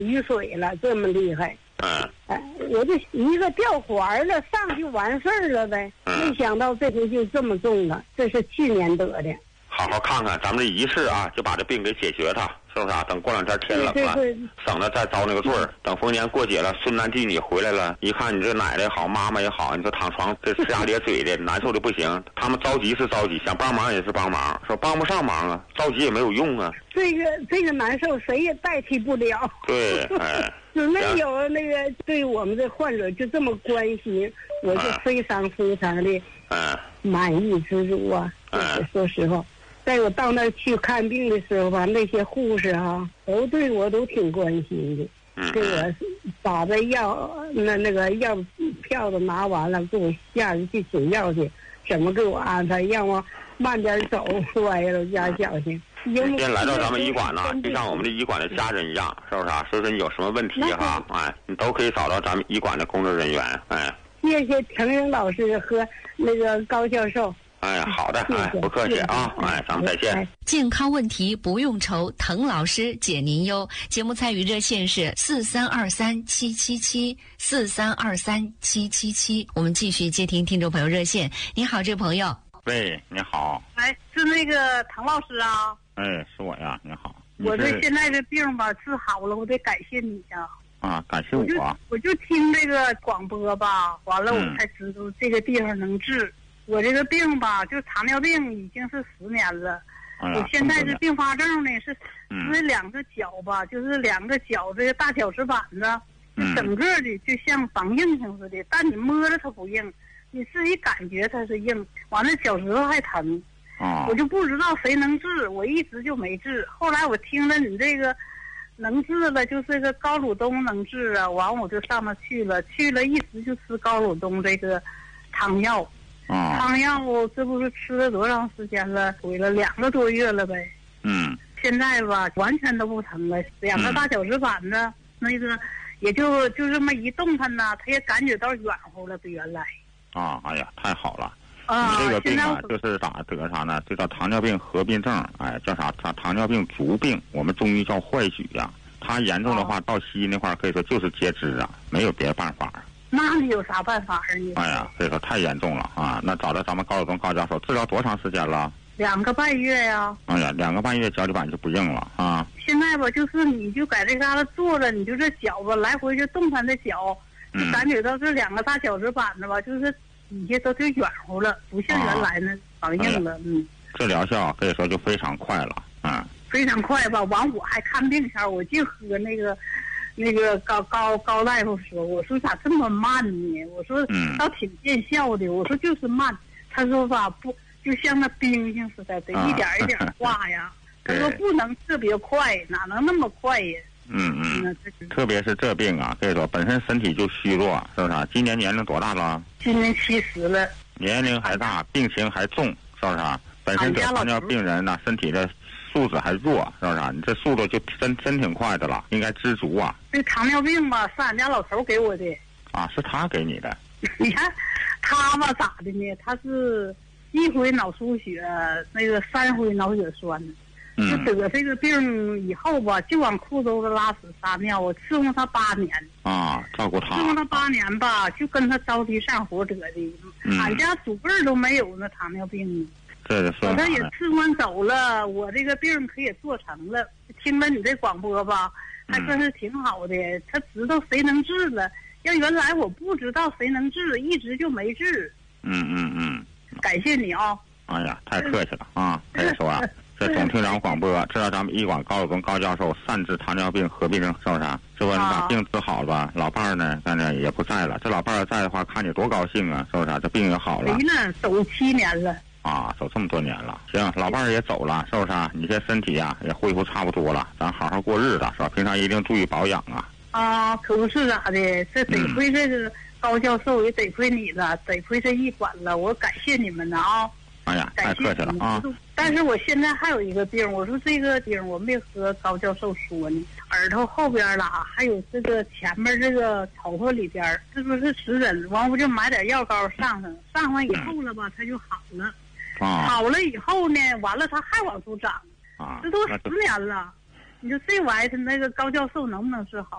雨水了，这么厉害。我就一个掉环了，上就完事儿了呗。没想到这回就这么重了，这是去年得的。 好好看看，咱们这一次啊，就把这病给解决它，是不是啊？等过两天天冷了，省得再遭那个罪儿。等逢年过节了，孙男弟女回来了，一看你这奶奶也好，妈妈也好，你说躺床这呲牙咧嘴的，难受的不行。他们着急是着急，想帮忙也是帮忙，说帮不上忙啊，着急也没有用啊。 这个难受，谁也代替不了。 对， 就没有那个对我们的患者就这么关心，我就非常非常的满意知足啊。说实话。在我到那儿去看病的时候吧，那些护士都对我都挺关心的，给我把这药那个药票子拿完了，给我下去去取药去，怎么给我安排，让我慢点走，歪了加小心。 今天来到咱们医馆呢，就像我们的医馆的家人一样，是不是啊？所以说你有什么问题你都可以找到咱们医馆的工作人员。 谢谢程英老师和那个高教授。 好的，不客气啊，咱们再见。 健康问题不用愁，滕老师解您忧。节目参与热线是4323777743237777。我们继续接听听众朋友热线。你好，这位朋友。 喂，你好。 是那个滕老师啊？ 是我呀，你好。 我这现在这病吧治好了，我得感谢你呀。 感谢我。 我就听这个广播吧，完了我才知道这个地方能治。我这个病吧，就糖尿病已经是10年了。我现在这并发症呢是两个脚吧，就是两个脚这个大脚趾板子，就整个的就像绑硬性似的，但你摸着它不硬，你自己感觉它是硬，完了脚趾头还疼。我就不知道谁能治，我一直就没治。后来我听了你这个能治了，就是这个高鲁东能治啊，完我就上那去了，一直就吃高鲁东这个汤药。汤药这不是吃了多长时间了？回了2个多月了呗。现在吧完全都不疼了，两个大脚趾板子那个也就这么一动弹呢，他也感觉到软乎了，比原来。 哎呀，太好了。你这个病就是得啥呢？这叫糖尿病合并症，叫啥？糖尿病足病，我们中医叫坏疽呀。它严重的话，到西医那块可以说就是截肢啊，没有别的办法。 那你有啥办法啊？ 所以说太严重了啊！那找到咱们高鲁东高教授治疗多长时间了 ？2个半月呀。 2个半月脚趾板就不硬了啊。 现在吧，就是你就在这嘎达坐着，你就这脚吧来回就动弹的脚，就感觉到这2个大脚趾板子吧，就是底下都就软乎了，不像原来那绑硬了。 这疗效可以说就非常快了。 非常快吧？完我还看病前我就和那个高大夫说，我说咋这么慢呢？我说倒挺见效的，我说就是慢。他说吧，不就像那冰性似的，得一点一点化呀。他说不能特别快，哪能那么快呀？ 特别是这病啊，可以说本身身体就虚弱，是不是？今年年龄多大了？ 今年70了。 年龄还大，病情还重，是不是？本身得糖尿病人呢，身体的素质还弱，是不是？你这速度就真挺快的了，应该知足啊。 这糖尿病吧，是俺家老头给我的。 是他给你的。 你看他吧咋的呢？他是1回脑出血，那个3回脑血栓。就得这个病以后吧，就往裤兜子拉屎撒尿，我伺候他8年。 照顾他。 伺候他8年吧，就跟他着急上火得的。俺家祖辈都没有那糖尿病。我这也伺候走了，我这个病可以做成了。听了你这广播吧，还算是挺好的。他知道谁能治了，要原来我不知道谁能治，一直就没治。感谢你啊！ 哎呀，太客气了啊！可以说啊，这总听咱们广播，知道咱们医馆高鲁东高教授善治糖尿病合并症，是不是？这不你把病治好了，老伴儿呢，但是也不在了。这老伴儿在的话，看你多高兴啊，是不是？这病也好了。 谁呢？走7年了。 走这么多年了，行，老伴儿也走了，是不是？你这身体呀也恢复差不多了，咱好好过日子，是吧？平常一定注意保养啊。 可不是咋的，这得亏这个高教授，也得亏你了，得亏这医馆了，我感谢你们呢啊。 哎呀，太客气了啊！ 但是我现在还有一个病，我说这个病我没和高教授说呢，耳朵后边了，还有这个前面这个头发里边，这不是湿疹，完我就买点药膏上以后了吧，它就好了。好了以后呢，完了它还往出长，这都10年了。 你说这玩意儿，他那个高教授能不能治好？